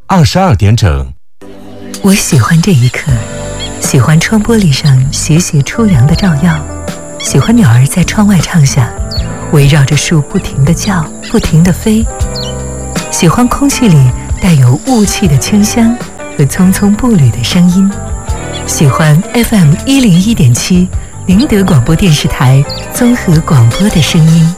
22点整。 我喜欢这一刻，喜欢窗玻璃上斜斜初阳的照耀，喜欢鸟儿在窗外唱响，围绕着树不停地叫，不停地飞，喜欢空气里带有雾气的清香和匆匆步履的声音，喜欢 FM 101.7宁德广播电视台综合广播的声音。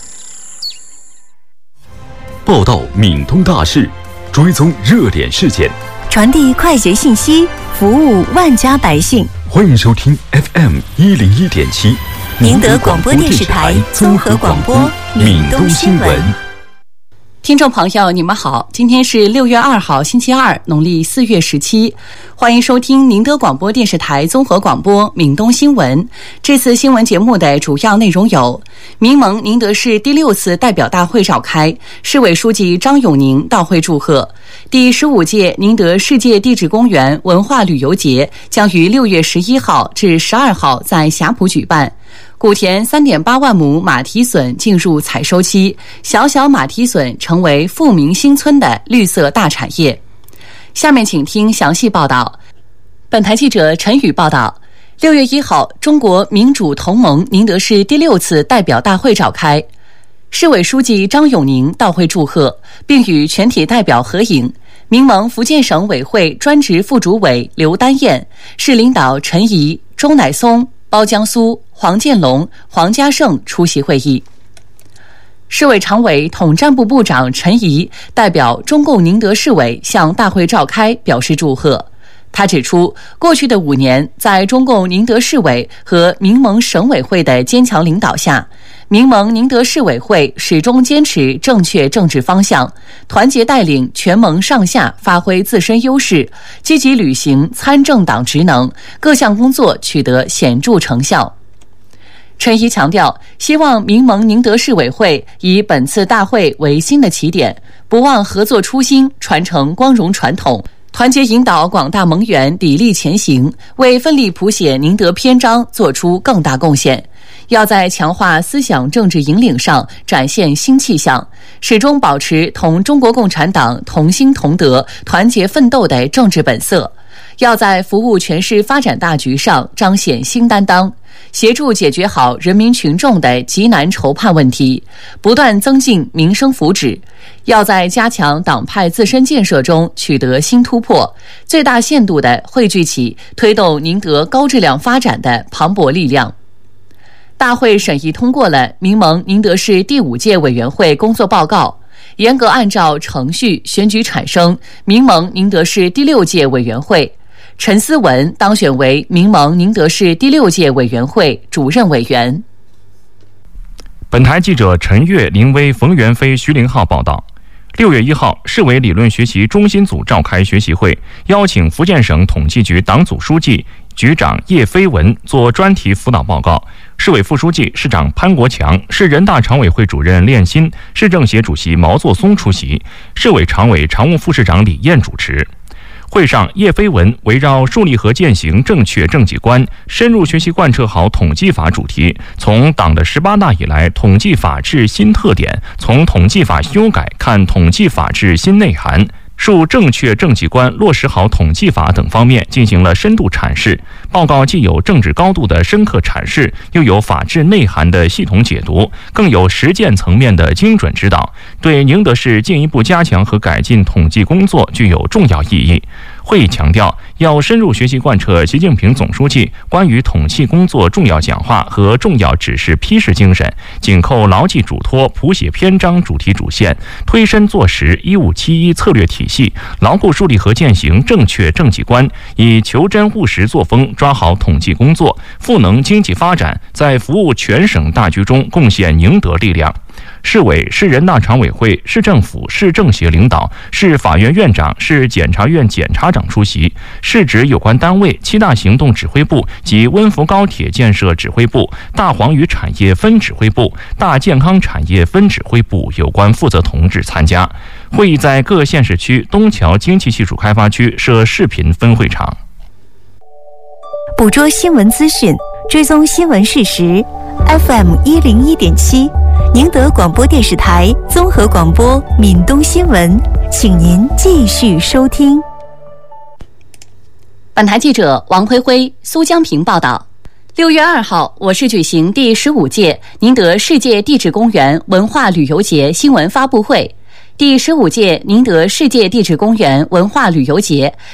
报道闽东大事，追踪热点事件， 传递快捷信息，服务万家百姓。 欢迎收听 FM 101.7 宁德广播电视台综合广播闽东新闻。 听众朋友，你们好，今天是6月2号，星期二，农历4月17，欢迎收听宁德广播电视台综合广播闽东新闻。这次新闻节目的主要内容有：民盟宁德市第6次代表大会召开，市委书记张永宁到会祝贺；第15届宁德世界地质公园文化旅游节将于6月11号至12号在霞浦举办。古田3.8万亩马蹄笋进入采收期，小小马蹄笋成为富民新村的绿色大产业。下面请听详细报道。本台记者陈宇报道，6月1号，中国民主同盟宁德市第6次代表大会召开，市委书记张永宁到会祝贺，并与全体代表合影。民盟福建省委会专职副主委刘丹燕、市领导陈仪、周乃松、包江苏、黄建龙、黄家胜出席会议。市委常委、统战部部长陈仪代表中共宁德市委向大会召开表示祝贺。他指出，过去的5年，在中共宁德市委和民盟省委会的坚强领导下，民盟宁德市委会始终坚持正确政治方向，团结带领全盟上下发挥自身优势，积极履行参政党职能，各项工作取得显著成效。陈仪强调，希望民盟宁德市委会以本次大会为新的起点，不忘合作初心，传承光荣传统，团结引导广大盟员砥砺前行，为奋力谱写宁德篇章做出更大贡献。要在强化思想政治引领上展现新气象，始终保持同中国共产党同心同德、团结奋斗的政治本色；要在服务全市发展大局上彰显新担当，协助解决好人民群众的急难愁盼问题，不断增进民生福祉；要在加强党派自身建设中取得新突破，最大限度地汇聚起推动宁德高质量发展的磅礴力量。大会审议通过了民盟宁德市第5届委员会工作报告，严格按照程序选举产生民盟宁德市第6届委员会。陈思文当选为民盟宁德市第6届委员会主任委员。 本台记者陈月、林威、冯元飞、徐凌浩报道。6月1号，市委理论学习中心组召开学习会，邀请福建省统计局党组书记、局长叶飞文做专题辅导报告。市委副书记、市长潘国强、市人大常委会主任练新、市政协主席毛作松出席，市委常委、常务副市长李燕主持。会上，叶飞文围绕树立和践行正确政绩观，深入学习贯彻好统计法主题，从党的18大以来统计法治新特点，从统计法修改看统计法治新内涵，述正确政绩观、落实好统计法等方面进行了深度阐释。报告既有政治高度的深刻阐释，又有法治内涵的系统解读，更有实践层面的精准指导，对宁德市进一步加强和改进统计工作具有重要意义。会议强调，要深入学习贯彻习近平总书记关于统计工作重要讲话和重要指示批示精神，紧扣牢记嘱托、谱写篇章主题主线，推身做实1571策略体系，牢固树立和践行正确政绩观，以求真务实作风抓好统计工作，赋能经济发展，在服务全省大局中贡献宁德力量。市委、市人大常委会、市政府、市政协领导、市法院院长、市检察院检察长出席，市指有关单位7大行动指挥部及温福高铁建设指挥部、大黄鱼产业分指挥部、大健康产业分指挥部有关负责同志参加。会议在各县市区东桥经济技术开发区设视频分会场。 捕捉新闻资讯，追踪新闻事实。FM 101.7，宁德广播电视台综合广播闽东新闻， 请您继续收听。 本台记者王辉辉、苏江平报道。6月2号，我市举行第15届宁德世界地质公园文化旅游节新闻发布会。第15届宁德世界地质公园文化旅游节